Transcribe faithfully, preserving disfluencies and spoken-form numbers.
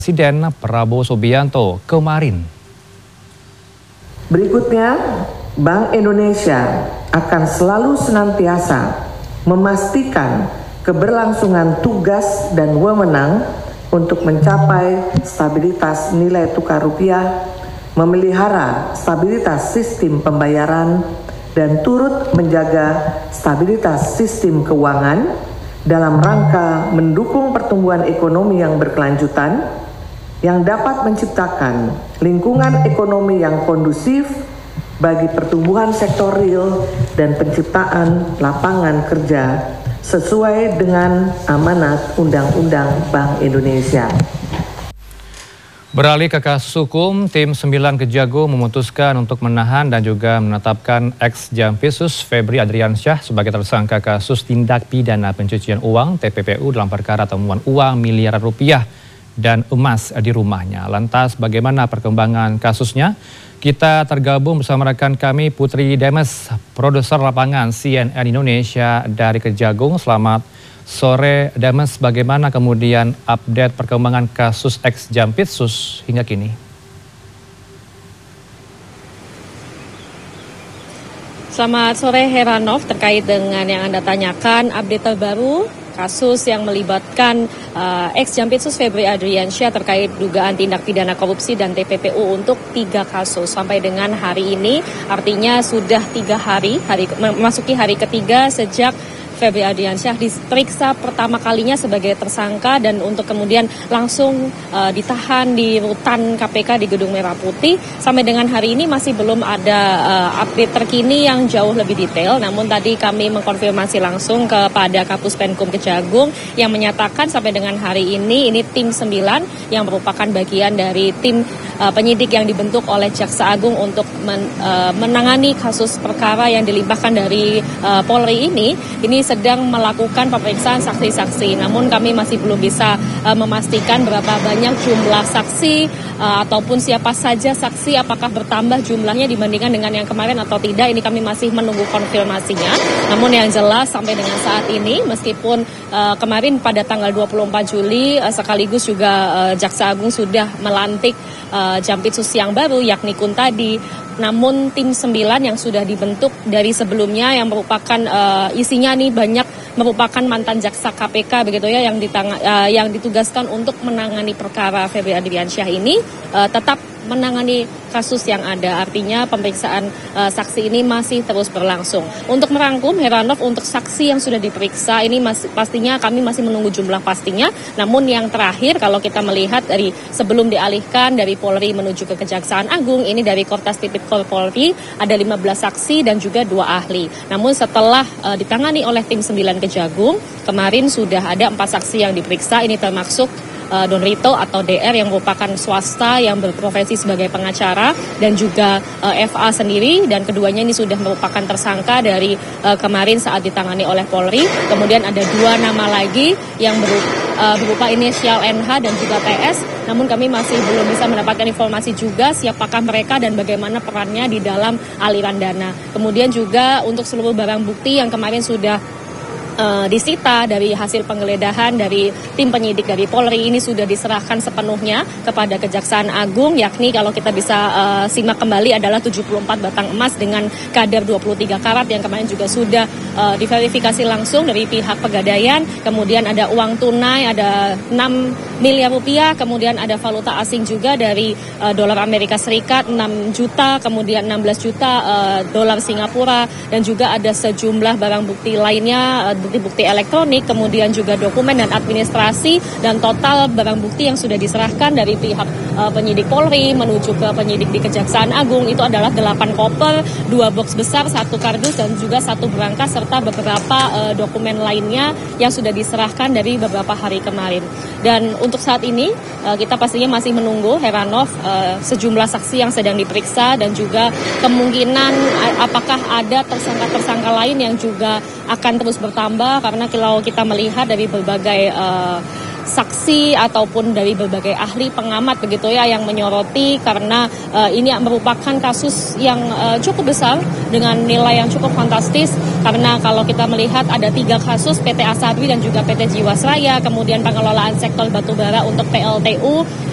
Presiden Prabowo Subianto kemarin. Berikutnya, Bank Indonesia akan selalu senantiasa memastikan keberlangsungan tugas dan wewenang untuk mencapai stabilitas nilai tukar rupiah, memelihara stabilitas sistem pembayaran, dan turut menjaga stabilitas sistem keuangan dalam rangka mendukung pertumbuhan ekonomi yang berkelanjutan yang dapat menciptakan lingkungan ekonomi yang kondusif bagi pertumbuhan sektor real dan penciptaan lapangan kerja sesuai dengan amanat Undang-Undang Bank Indonesia. Beralih ke kasus hukum, tim sembilan Kejagung memutuskan untuk menahan dan juga menetapkan ex-Jampitsus Febri Adriansyah sebagai tersangka kasus tindak pidana pencucian uang T P P U dalam perkara temuan uang miliaran rupiah dan emas di rumahnya. Lantas bagaimana perkembangan kasusnya? Kita tergabung bersama rekan kami Putri Demes, produser lapangan C N N Indonesia dari Kejagung. Selamat sore Demes, bagaimana kemudian update perkembangan kasus ex-Jampitsus hingga kini? Selamat sore Heranov, terkait dengan yang Anda tanyakan, update terbaru kasus yang melibatkan uh, ex-Jampitsus Febri Adriansyah terkait dugaan tindak pidana korupsi dan T P P U untuk tiga kasus sampai dengan hari ini, artinya sudah tiga hari, hari memasuki hari ketiga sejak Febri Adriansyah diperiksa pertama kalinya sebagai tersangka dan untuk kemudian langsung uh, ditahan di rutan K P K di Gedung Merah Putih. Sampai dengan hari ini masih belum ada uh, update terkini yang jauh lebih detail. Namun tadi kami mengkonfirmasi langsung kepada Kapus Penkum Kejagung yang menyatakan sampai dengan hari ini ini tim sembilan yang merupakan bagian dari tim uh, penyidik yang dibentuk oleh Jaksa Agung untuk men, uh, menangani kasus perkara yang dilimpahkan dari uh, Polri ini. Ini sedang melakukan pemeriksaan saksi-saksi. Namun kami masih belum bisa uh, memastikan berapa banyak jumlah saksi uh, ataupun siapa saja saksi, apakah bertambah jumlahnya dibandingkan dengan yang kemarin atau tidak. Ini kami masih menunggu konfirmasinya. Namun yang jelas sampai dengan saat ini, meskipun uh, kemarin pada tanggal dua puluh empat Juli uh, sekaligus juga uh, Jaksa Agung sudah melantik uh, Jampitsus yang baru yakni Kuntadi. Namun tim sembilan yang sudah dibentuk dari sebelumnya yang merupakan uh, isinya nih banyak merupakan mantan jaksa K P K begitu ya yang ditang, uh, yang ditugaskan untuk menangani perkara Febri Adriansyah ini uh, tetap menangani kasus yang ada. Artinya pemeriksaan uh, saksi ini masih terus berlangsung. Untuk merangkum Heranov, untuk saksi yang sudah diperiksa ini masih, pastinya kami masih menunggu jumlah pastinya. Namun yang terakhir kalau kita melihat dari sebelum dialihkan dari Polri menuju ke Kejaksaan Agung, ini dari Kortas Tipikor Polri ada lima belas saksi dan juga dua ahli. Namun setelah uh, ditangani oleh tim sembilan Kejagung, kemarin sudah ada empat saksi yang diperiksa. Ini termasuk uh, Don Rito atau D R yang merupakan swasta yang berprofesi sebagai pengacara dan juga uh, F A sendiri, dan keduanya ini sudah merupakan tersangka dari uh, kemarin saat ditangani oleh Polri. Kemudian ada dua nama lagi yang berupa, uh, berupa inisial N H dan juga T S. Namun kami masih belum bisa mendapatkan informasi juga siapakah mereka dan bagaimana perannya di dalam aliran dana. Kemudian juga untuk seluruh barang bukti yang kemarin sudah Uh, disita dari hasil penggeledahan dari tim penyidik dari Polri ini sudah diserahkan sepenuhnya kepada Kejaksaan Agung, yakni kalau kita bisa uh, simak kembali adalah tujuh puluh empat batang emas dengan kadar dua puluh tiga karat yang kemarin juga sudah uh, diverifikasi langsung dari pihak Pegadaian. Kemudian ada uang tunai ada enam miliar rupiah, kemudian ada valuta asing juga dari uh, dolar Amerika Serikat enam juta, kemudian enam belas juta uh, dolar Singapura, dan juga ada sejumlah barang bukti lainnya, uh, bukti-bukti elektronik, kemudian juga dokumen dan administrasi, dan total barang bukti yang sudah diserahkan dari pihak uh, penyidik Polri menuju ke penyidik di Kejaksaan Agung itu adalah delapan koper, dua box besar, satu kardus, dan juga satu berangkas, serta beberapa uh, dokumen lainnya yang sudah diserahkan dari beberapa hari kemarin. Dan untuk saat ini uh, kita pastinya masih menunggu Heranov uh, sejumlah saksi yang sedang diperiksa dan juga kemungkinan uh, apakah ada tersangka-tersangka lain yang juga akan terus bertambah, karena kalau kita melihat dari berbagai uh, saksi ataupun dari berbagai ahli pengamat begitu ya yang menyoroti, karena uh, ini merupakan kasus yang uh, cukup besar dengan nilai yang cukup fantastis, karena kalau kita melihat ada tiga kasus P T Asabri dan juga P T Jiwasraya, kemudian pengelolaan sektor batubara untuk P L T U